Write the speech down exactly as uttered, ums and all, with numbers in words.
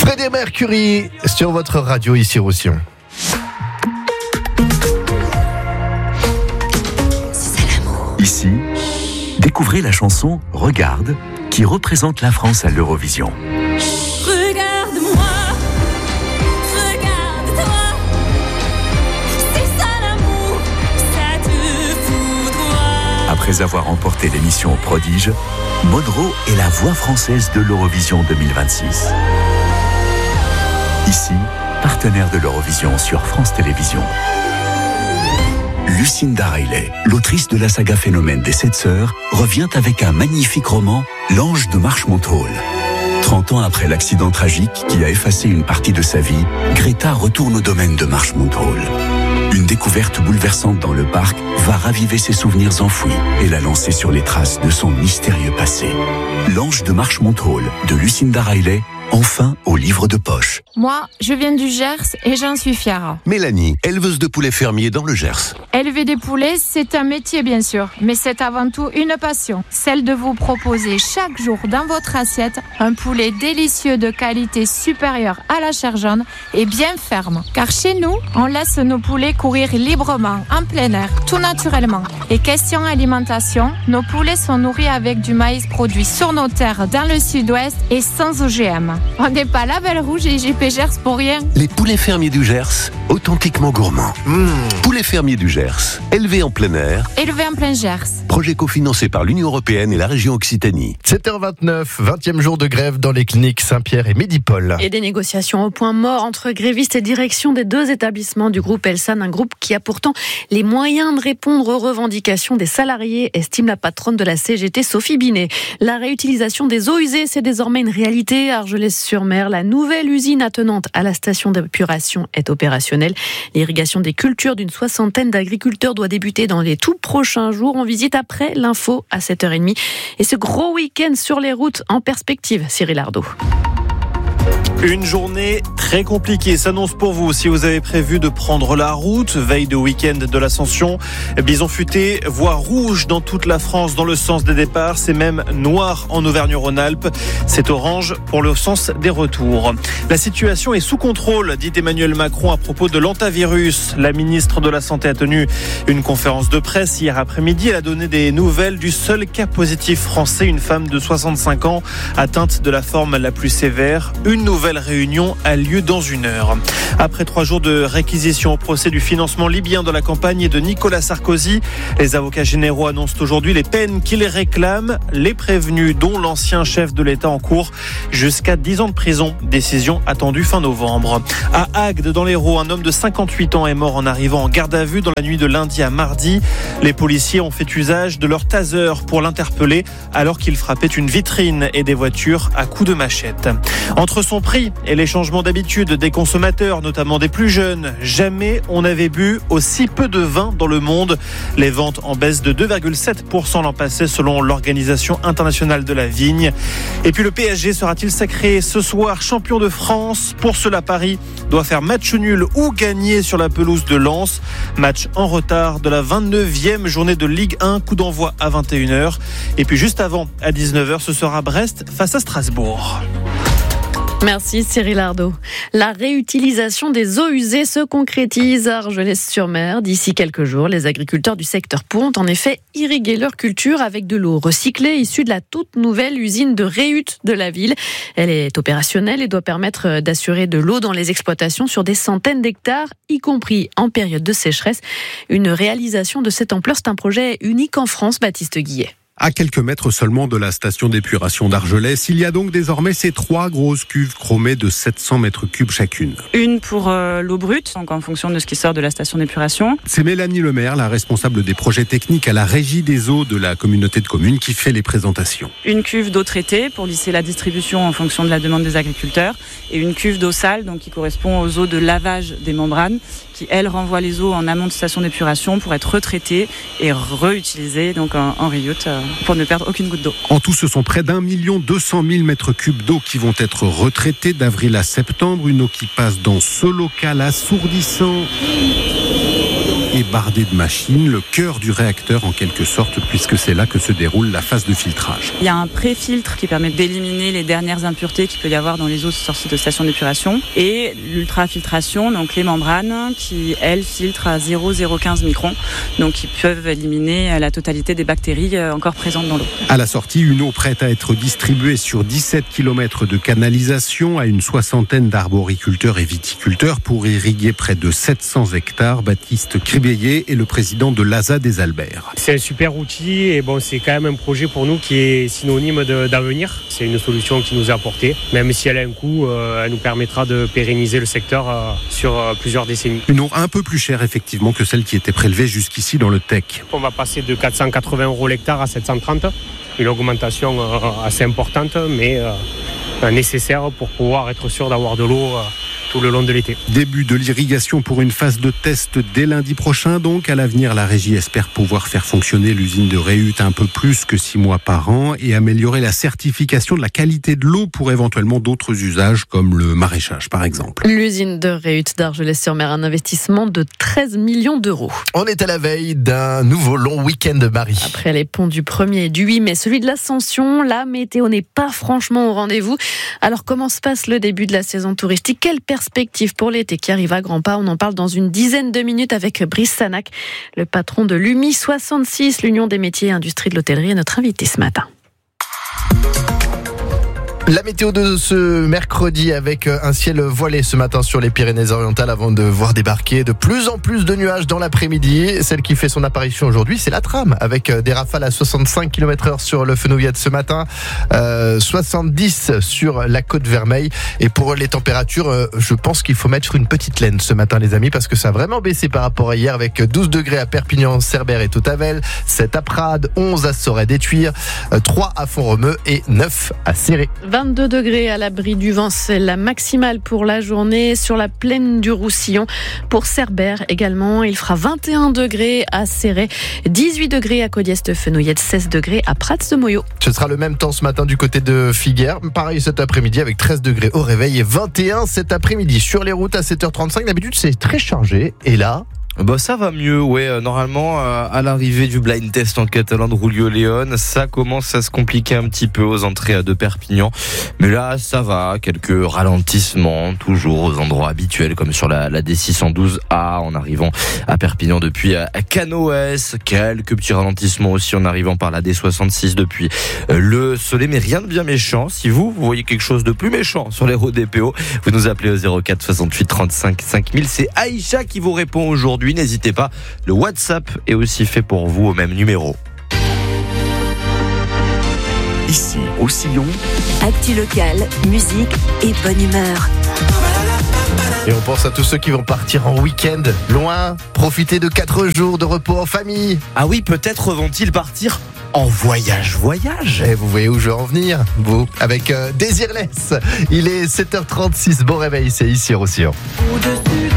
Freddie Mercury sur votre radio ici Roussillon. Ici, découvrez la chanson « Regarde » qui représente la France à l'Eurovision. Regarde-moi, regarde-toi, c'est ça l'amour, ça te foudroie. Après avoir remporté l'émission Prodige, Monroe est la voix française de l'Eurovision deux mille vingt-six. Ici, partenaire de l'Eurovision sur France Télévisions. Lucinda Riley, l'autrice de la saga Phénomène des Sept Sœurs, revient avec un magnifique roman, L'Ange de Marchmont Hall. trente ans après l'accident tragique qui a effacé une partie de sa vie, Greta retourne au domaine de Marchmont Hall. Une découverte bouleversante dans le parc va raviver ses souvenirs enfouis et la lancer sur les traces de son mystérieux passé. L'Ange de Marchmont Hall de Lucinda Riley, enfin au livre de poche. Moi, je viens du Gers et j'en suis fière. Mélanie, éleveuse de poulets fermiers dans le Gers. Élever des poulets, c'est un métier bien sûr, mais c'est avant tout une passion. Celle de vous proposer chaque jour dans votre assiette un poulet délicieux de qualité supérieure à la chair jaune et bien ferme. Car chez nous, on laisse nos poulets courir librement, en plein air, tout naturellement. Et question alimentation, nos poulets sont nourris avec du maïs produit sur nos terres dans le sud-ouest et sans O G M. On n'est pas label rouge et J P Gers pour rien. Les poulets fermiers du Gers, authentiquement gourmands. Mmh. Poulets fermiers du Gers, élevés en plein air. Élevés en plein Gers. Projet cofinancé par l'Union Européenne et la région Occitanie. sept heures vingt-neuf, vingtième jour de grève dans les cliniques Saint-Pierre et Médipol. Et des négociations au point mort entre grévistes et direction des deux établissements du groupe Elsan, un groupe qui a pourtant les moyens de répondre aux revendications des salariés, estime la patronne de la C G T, Sophie Binet. La réutilisation des eaux usées, c'est désormais une réalité. Argelès-sur-Mer, la nouvelle usine attenante à la station d'épuration est opérationnelle. L'irrigation des cultures d'une soixantaine d'agriculteurs doit débuter dans les tout prochains jours. On visite après l'info à sept heures trente. Et ce gros week-end sur les routes en perspective, Cyril Ardo. Une journée très compliquée s'annonce pour vous si vous avez prévu de prendre la route, veille de week-end de l'Ascension. Bison futé, voie rouge dans toute la France dans le sens des départs, c'est même noir en Auvergne-Rhône-Alpes. C'est orange pour le sens des retours. La situation est sous contrôle, dit Emmanuel Macron à propos de l'hantavirus. La ministre de la Santé a tenu une conférence de presse hier après-midi. Elle a donné des nouvelles du seul cas positif français, une femme de soixante-cinq ans atteinte de la forme la plus sévère. Une nouvelle réunion a lieu dans une heure. Après trois jours de réquisition au procès du financement libyen de la campagne de Nicolas Sarkozy, les avocats généraux annoncent aujourd'hui les peines qu'ils réclament. Les prévenus, dont l'ancien chef de l'État en cours, jusqu'à dix ans de prison. Décision attendue fin novembre. À Agde, dans l'Hérault, un homme de cinquante-huit ans est mort en arrivant en garde à vue dans la nuit de lundi à mardi. Les policiers ont fait usage de leur taser pour l'interpeller alors qu'il frappait une vitrine et des voitures à coups de machette. Entre son prix et les changements d'habitude des consommateurs, notamment des plus jeunes, jamais on n'avait bu aussi peu de vin dans le monde. Les ventes en baisse de deux virgule sept pour cent l'an passé selon l'Organisation internationale de la vigne. Et puis le P S G sera-t-il sacré ce soir champion de France? Pour cela, Paris doit faire match nul ou gagner sur la pelouse de Lens. Match en retard de la vingt-neuvième journée de Ligue un, coup d'envoi à vingt et une heures. Et puis juste avant, à dix-neuf heures, ce sera Brest face à Strasbourg. Merci Cyril Ardo. La réutilisation des eaux usées se concrétise à Argelès-sur-Mer. D'ici quelques jours, les agriculteurs du secteur pourront en effet irriguer leur culture avec de l'eau recyclée issue de la toute nouvelle usine de Réhute de la ville. Elle est opérationnelle et doit permettre d'assurer de l'eau dans les exploitations sur des centaines d'hectares, y compris en période de sécheresse. Une réalisation de cette ampleur, c'est un projet unique en France, Baptiste Guillet. À quelques mètres seulement de la station d'épuration d'Argelès, il y a donc désormais ces trois grosses cuves chromées de sept cents mètres cubes chacune. Une pour euh, l'eau brute, donc en fonction de ce qui sort de la station d'épuration. C'est Mélanie Lemaire, la responsable des projets techniques à la régie des eaux de la communauté de communes, qui fait les présentations. Une cuve d'eau traitée pour lisser la distribution en fonction de la demande des agriculteurs. Et une cuve d'eau sale, donc qui correspond aux eaux de lavage des membranes, qui elles renvoient les eaux en amont de station d'épuration pour être retraitées et réutilisées donc en, en Réhute. Euh, pour ne perdre aucune goutte d'eau. En tout, ce sont près d'un million deux cent mille mètres cubes d'eau qui vont être retraités d'avril à septembre. Une eau qui passe dans ce local assourdissant. est bardé de machines, le cœur du réacteur en quelque sorte, puisque c'est là que se déroule la phase de filtrage. Il y a un pré-filtre qui permet d'éliminer les dernières impuretés qu'il peut y avoir dans les eaux sorties de station d'épuration et l'ultrafiltration, donc les membranes qui, elles, filtrent à zéro virgule zéro quinze microns, donc qui peuvent éliminer la totalité des bactéries encore présentes dans l'eau. À la sortie, une eau prête à être distribuée sur dix-sept kilomètres de canalisation à une soixantaine d'arboriculteurs et viticulteurs pour irriguer près de sept cents hectares. Baptiste Cribélier est le président de l'A S A des Alberts. C'est un super outil et bon, c'est quand même un projet pour nous qui est synonyme de, d'avenir. C'est une solution qui nous est apportée. Même si elle a un coût, euh, elle nous permettra de pérenniser le secteur euh, sur euh, plusieurs décennies. Une eau un peu plus chère effectivement que celle qui était prélevée jusqu'ici dans le T E C. On va passer de quatre cent quatre-vingts euros l'hectare à sept cent trente. Une augmentation euh, assez importante, mais euh, nécessaire pour pouvoir être sûr d'avoir de l'eau euh, tout le long de l'été. Début de l'irrigation pour une phase de test dès lundi prochain. Donc, à l'avenir, la régie espère pouvoir faire fonctionner l'usine de Réut un peu plus que six mois par an et améliorer la certification de la qualité de l'eau pour éventuellement d'autres usages comme le maraîchage, par exemple. L'usine de Réut d'Argelès-sur-Mer, un investissement de treize millions d'euros. On est à la veille d'un nouveau long week-end, Marie. Après les ponts du premier et du huit mai, celui de l'Ascension, la météo n'est pas franchement au rendez-vous. Alors, comment se passe le début de la saison touristique ? Quelle perspective pour l'été qui arrive à grands pas? On en parle dans une dizaine de minutes avec Brice Sanac, le patron de l'U M I soixante-six, l'Union des métiers et industries de l'hôtellerie, est notre invité ce matin. La météo de ce mercredi avec un ciel voilé ce matin sur les Pyrénées-Orientales avant de voir débarquer de plus en plus de nuages dans l'après-midi. Celle qui fait son apparition aujourd'hui, c'est la tram avec des rafales à soixante-cinq kilomètres heure sur le Fenouillette ce matin, euh, soixante-dix sur la Côte-Vermeille. Et pour les températures, euh, je pense qu'il faut mettre une petite laine ce matin, les amis, parce que ça a vraiment baissé par rapport à hier avec douze degrés à Perpignan, Cerbère et Tautavel, sept à Prades, onze à Sorey-des-Tuires, trois à Font-Romeu et neuf à Céré. vingt-deux degrés à l'abri du vent, c'est la maximale pour la journée sur la plaine du Roussillon. Pour Cerbère également, il fera vingt et un degrés à Céré, dix-huit degrés à Codieste-Fenouillette, seize degrés à Prats-de-Moyo. Ce sera le même temps ce matin du côté de Figueres. Pareil cet après-midi avec treize degrés au réveil et vingt et un cet après-midi. Sur les routes à sept heures trente-cinq, d'habitude c'est très chargé. Et là... Bah ça va mieux, ouais. Euh, normalement, euh, à l'arrivée du blind test en catalan de Roulieu-Léon, ça commence à se compliquer un petit peu aux entrées de Perpignan. Mais là, ça va. Quelques ralentissements, toujours aux endroits habituels, comme sur la, la D six cent douze A en arrivant à Perpignan depuis à Canoës. Quelques petits ralentissements aussi en arrivant par la D soixante-six depuis euh, le Soleil, mais rien de bien méchant. Si vous, vous voyez quelque chose de plus méchant sur les routes des P O, vous nous appelez au zéro quatre soixante-huit trente-cinq cinq mille. C'est Aïcha qui vous répond aujourd'hui. N'hésitez pas, le WhatsApp est aussi fait pour vous au même numéro. Ici, au Sillon, actu locale, musique et bonne humeur. Et on pense à tous ceux qui vont partir en week-end loin, profiter de quatre jours de repos en famille. Ah oui, peut-être vont-ils partir en voyage, voyage. Et vous voyez où je veux en venir, vous, avec euh, Désirless. Il est sept heures trente-six, bon réveil, c'est ici au Roussillon.